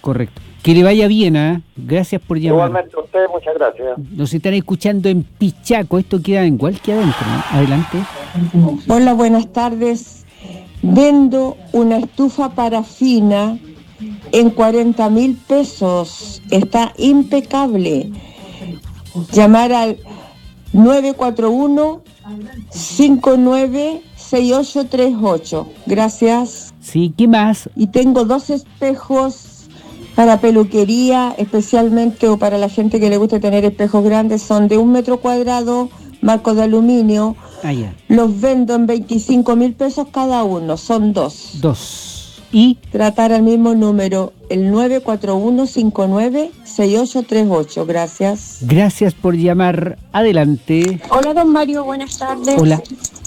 Correcto. Que le vaya bien, ¿ah? Gracias por llamar. Igualmente a ustedes, muchas gracias. Nos están escuchando en Pichaco. Esto queda en cualquier adentro, ¿no? Adelante. Hola, buenas tardes. Vendo una estufa parafina en 40,000 pesos. Está impecable. Llamar al 941-596838. Gracias. Sí, ¿qué más? Y tengo 2 espejos para peluquería, especialmente o para la gente que le gusta tener espejos grandes. Son de 1 metro cuadrado, marcos de aluminio. Ya. Los vendo en 25,000 pesos cada uno. Son 2. 2. Y tratar al mismo número, el 941-596838. Gracias. Gracias por llamar. Adelante. Hola, don Mario, buenas tardes. Hola.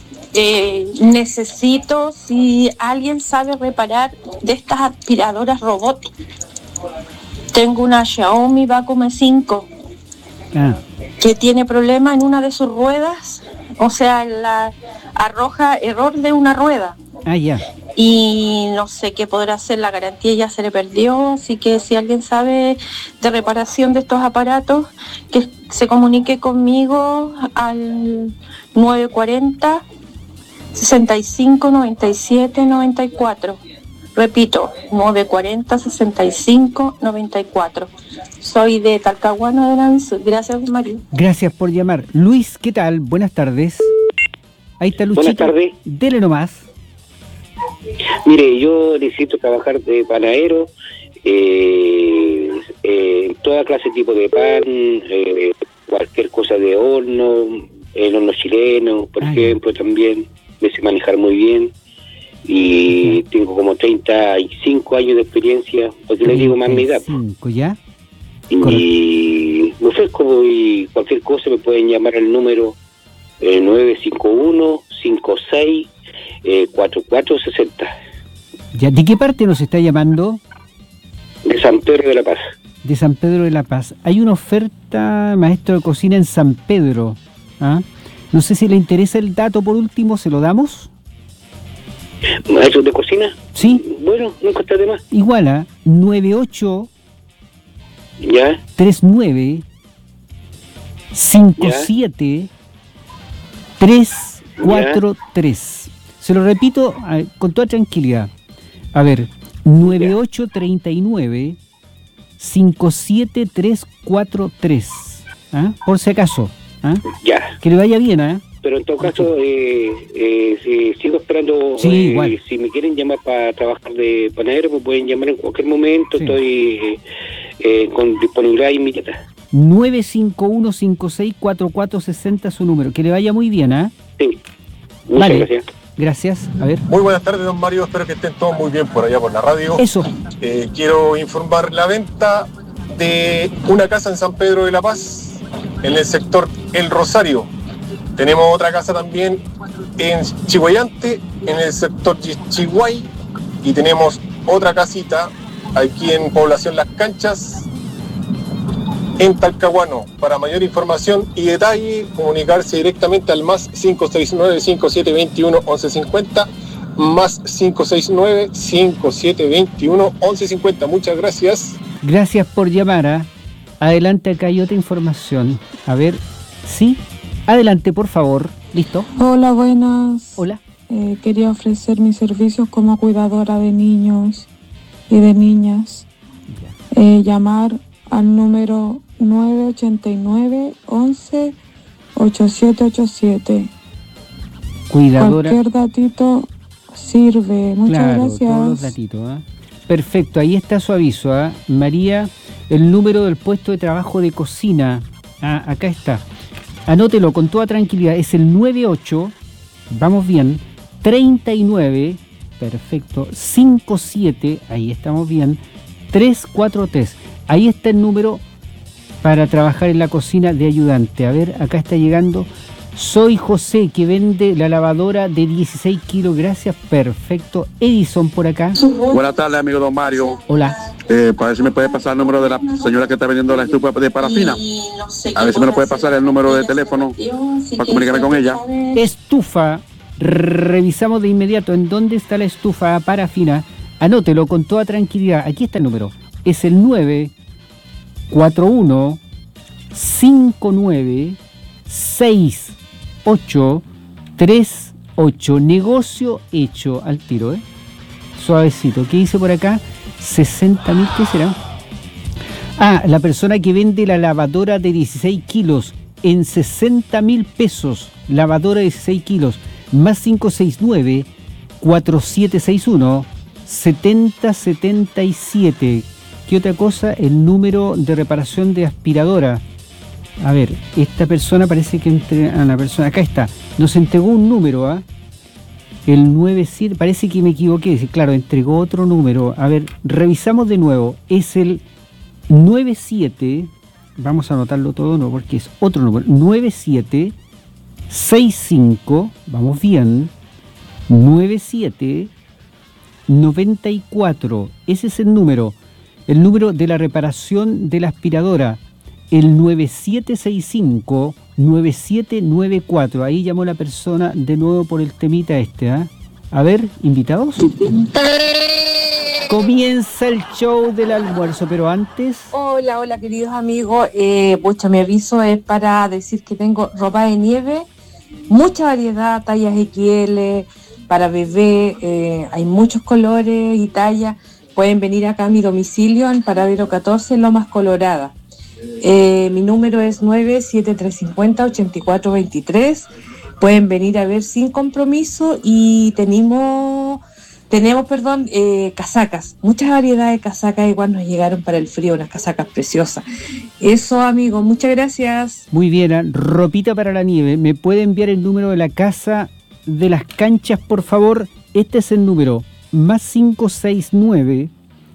Necesito, si alguien sabe reparar de estas aspiradoras robot. Tengo una Xiaomi Vacuum 5 que tiene problema en una de sus ruedas, o sea, arroja error de una rueda. Ya. Y no sé qué podrá hacer, la garantía ya se le perdió, así que si alguien sabe de reparación de estos aparatos, que se comunique conmigo al 940 65 97 94. Repito, 940 65 94. Soy de Talcahuano de la Avenida. Gracias, Mario. Gracias por llamar. Luis, ¿qué tal? Buenas tardes. Ahí está Luchito. Buenas tardes. Dele nomás. Mire, yo necesito trabajar de panadero, toda clase de tipo de pan, cualquier cosa de horno, el horno chileno, por ejemplo, también me sé manejar muy bien. Y tengo como 35 años de experiencia, porque le digo más mi edad. ¿Ya? Y me ofrezco, y cualquier cosa me pueden llamar al número 951-56-4460. ¿Ya? ¿De qué parte nos está llamando? De San Pedro de la Paz. De San Pedro de la Paz. Hay una oferta, maestro de cocina, en San Pedro. No sé si le interesa el dato por último, ¿se lo damos? ¿Maestro de cocina? Sí. Bueno, nunca está de más. Igual a 98 ¿ya? 39 57 343. Se lo repito con toda tranquilidad. A ver, 9839 57343. Por si acaso. Ya. Que le vaya bien, Pero en todo caso, sigo esperando. Sí, igual. Si me quieren llamar para trabajar de panadero, me pueden llamar en cualquier momento. Sí. Estoy con disponibilidad inmediata. 951-564460 su número. Que le vaya muy bien, Sí. Muchas gracias. Gracias. A ver. Muy buenas tardes, don Mario. Espero que estén todos muy bien por allá por la radio. Eso. Quiero informar la venta de una casa en San Pedro de la Paz, en el sector El Rosario. Tenemos otra casa también en Chihuayante, en el sector Chihuay, y tenemos otra casita aquí en Población Las Canchas, en Talcahuano. Para mayor información y detalle, comunicarse directamente al más 569-5721-1150, más 569-5721-1150. Muchas gracias. Gracias por llamar. Adelante, acá hay otra información. A ver, ¿sí? Adelante, por favor. ¿Listo? Hola, buenas. Hola. Quería ofrecer mis servicios como cuidadora de niños y de niñas. Llamar al número 989-11-8787. Cuidadora. Cualquier datito sirve. Muchas gracias. Todos los datitos. Perfecto, ahí está su aviso. María, el número del puesto de trabajo de cocina. Acá está. Anótelo con toda tranquilidad. Es el 98, vamos bien, 39, perfecto, 57, ahí estamos bien, 343. Ahí está el número para trabajar en la cocina de ayudante. A ver, acá está llegando. Soy José, que vende la lavadora de 16 kilos. Gracias, perfecto. Edison por acá. Buenas tardes, amigo don Mario. Hola. Para ver si me puede pasar el número de la señora que está vendiendo la estufa de parafina. A ver si me lo puede pasar el número de teléfono para comunicarme con ella. Estufa. Revisamos de inmediato en dónde está la estufa parafina. Anótelo con toda tranquilidad. Aquí está el número. es el 941 59 6838. Negocio hecho al tiro, suavecito. ¿Qué dice por acá? 60.000, ¿qué será? La persona que vende la lavadora de 16 kilos en 60.000 pesos. Lavadora de 16 kilos. Más 569 4761 7077. ¿Qué otra cosa? El número de reparación de aspiradora. A ver, esta persona parece que acá está. Nos entregó un número, el 97, parece que me equivoqué. Claro, entregó otro número. A ver, revisamos de nuevo. Es el 97, vamos a anotarlo todo, no, porque es otro número. 9765, vamos bien. 9794, ese es el número de la reparación de la aspiradora. El 9765-9794. Ahí llamó la persona de nuevo por el temita A ver, invitados. Comienza el show del almuerzo, pero antes... Hola, queridos amigos. Mi aviso es para decir que tengo ropa de nieve, mucha variedad, tallas XL, para bebé, hay muchos colores y tallas. Pueden venir acá a mi domicilio en Paradero 14, Lomas Colorada. Mi número es 97350-8423. Pueden venir a ver sin compromiso y tenemos casacas, muchas variedades de casacas. Igual nos llegaron para el frío, unas casacas preciosas. Eso, amigos, muchas gracias. Muy bien, ropita para la nieve. ¿Me puede enviar el número de la casa de las canchas, por favor? Este es el número, más 569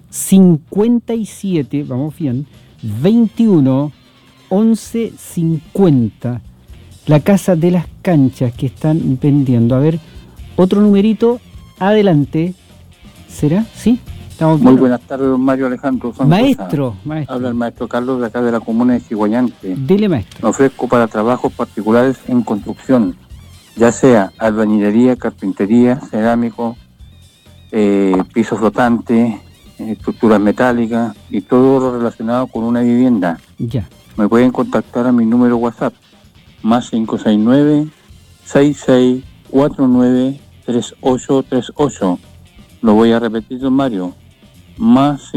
57, vamos bien, 21 11 50. La casa de las canchas que están vendiendo. A ver, otro numerito, adelante. ¿Será? ¿Sí? Estamos bien. Muy buenas tardes, don Mario Alejandro. Maestro. Habla el maestro Carlos de acá de la comuna de Chihuayante. Dile, maestro. Me ofrezco para trabajos particulares en construcción, ya sea albañilería, carpintería, cerámico, piso flotante, estructuras metálicas y todo lo relacionado con una vivienda. Ya. Me pueden contactar a mi número WhatsApp, más 569-6649-3838. Lo voy a repetir, don Mario, más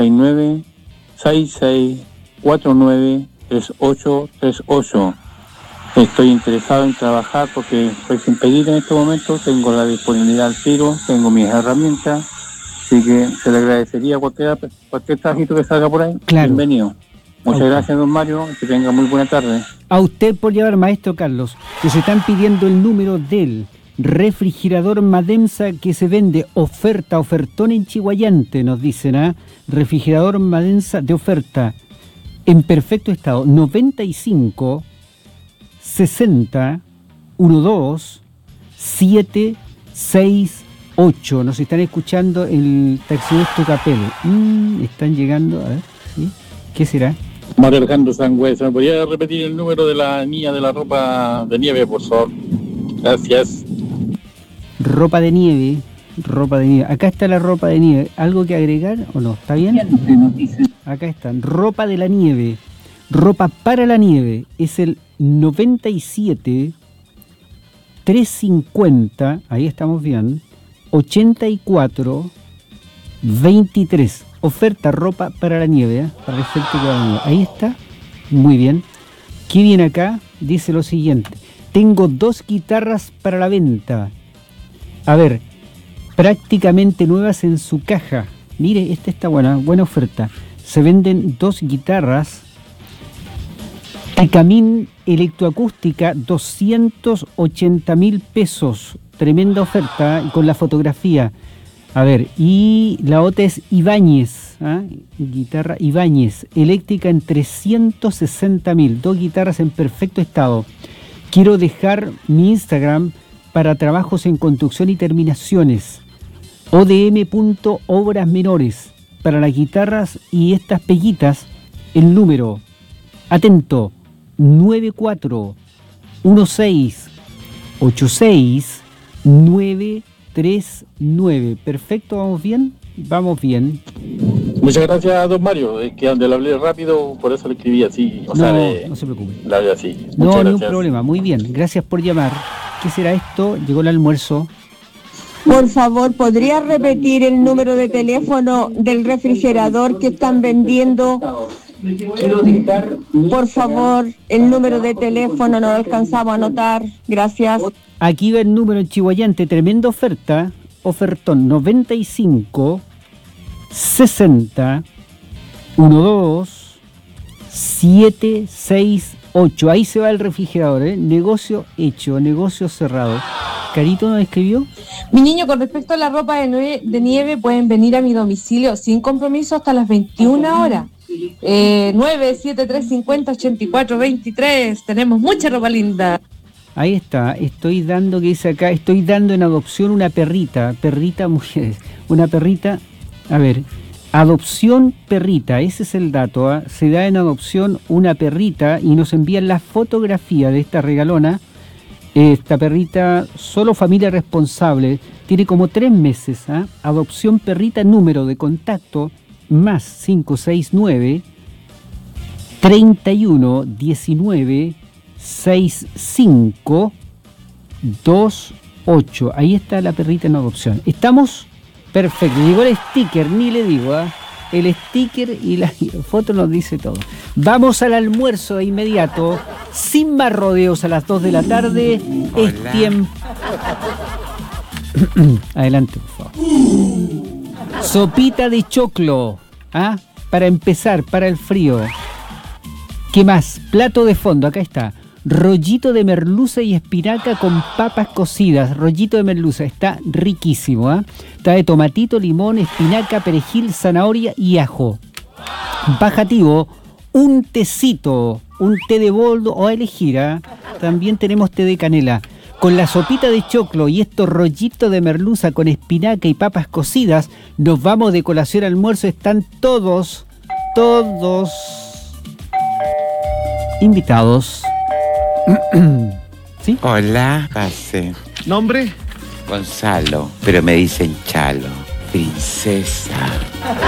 569-6649-3838. Estoy interesado en trabajar porque estoy sin pedir en este momento, tengo la disponibilidad al tiro, tengo mis herramientas, así que se le agradecería cualquier trabajito que salga por ahí. Claro. Bienvenido. Muchas gracias, don Mario, que tenga muy buena tarde. A usted por llevar, maestro Carlos, que se están pidiendo el número del refrigerador Madensa que se vende, ofertón en Chihuayante, nos dicen, refrigerador Madensa de oferta, en perfecto estado, 95 60 12 768. Nos están escuchando el taxista Capel. Están llegando, a ver, ¿sí? ¿Qué será? Mario Alejandro Sangüesa, ¿me podría repetir el número de la niña de la ropa de nieve, por favor? Gracias. Ropa de nieve. Acá está la ropa de nieve. ¿Algo que agregar o no? ¿Está bien? Acá está. Ropa de la nieve. Ropa para la nieve. Es el 97 350. Ahí estamos bien. 84 23. Oferta ropa para la nieve, para el efecto de la nieve. Ahí está. Muy bien. ¿Qué viene acá? Dice lo siguiente. Tengo 2 guitarras para la venta. A ver, prácticamente nuevas en su caja. Mire, esta está buena oferta. Se venden 2 guitarras. Takamine electroacústica, 280.000 pesos. Tremenda oferta con la fotografía. A ver, y la otra es Ibáñez, guitarra Ibáñez, eléctrica en 360.000, 2 guitarras en perfecto estado. Quiero dejar mi Instagram para trabajos en construcción y terminaciones, odm.obrasmenores, para las guitarras y estas peguitas, el número, atento, 9416863939. Perfecto, ¿vamos bien? Vamos bien. Muchas gracias, don Mario. Es que donde lo hablé rápido, por eso lo escribí así. No se preocupe. La hablé así. No, ni un problema. Muy bien. Gracias por llamar. ¿Qué será esto? Llegó el almuerzo. Por favor, ¿podría repetir el número de teléfono del refrigerador que están vendiendo? Por favor, el número de teléfono no lo alcanzamos a anotar. Gracias. Aquí va el número en Chihuayante. Tremenda oferta. Ofertón 95 60 12 768. Ahí se va el refrigerador, ¿eh? Negocio hecho, negocio cerrado. ¿Carito nos escribió? Mi niño, con respecto a la ropa de nieve, pueden venir a mi domicilio sin compromiso hasta las 21 horas. 973508423. Tenemos mucha ropa linda. Ahí está, estoy dando, que dice acá, estoy dando en adopción una perrita mujeres, una perrita, a ver, adopción perrita, ese es el dato, ¿eh? Se da en adopción una perrita y nos envían la fotografía de esta regalona. Esta perrita, solo familia responsable, tiene como 3 meses, ¿eh? Adopción perrita, número de contacto, más 569 31 19 6528. Ahí está la perrita en adopción. ¿Estamos? Perfecto. Llegó el sticker, ni le digo, ¿eh? El sticker y la foto nos dice todo. Vamos al almuerzo de inmediato, sin más rodeos, a las 2 de la tarde. Hola. Es tiempo. Adelante, por favor. Sopita de choclo, ¿ah? Para empezar, para el frío. ¿Qué más? Plato de fondo, acá está. Rollito de merluza y espinaca con papas cocidas. Rollito de merluza, está riquísimo, ¿eh? Está de tomatito, limón, espinaca, perejil, zanahoria y ajo. Bajativo, un tecito, un té de boldo o a elegir, ¿eh? También tenemos té de canela. Con la sopita de choclo y estos rollitos de merluza con espinaca y papas cocidas, nos vamos de colación al almuerzo. Están todos invitados. ¿Sí? Hola, pase. ¿Nombre? Gonzalo, pero me dicen Chalo. Princesa.